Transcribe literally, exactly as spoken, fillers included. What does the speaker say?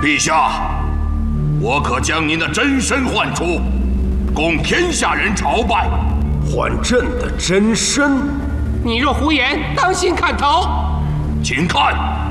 陛下，我可将您的真身唤出，供天下人朝拜。 唤朕的真身？ 你若胡言，当心砍头！ 请看。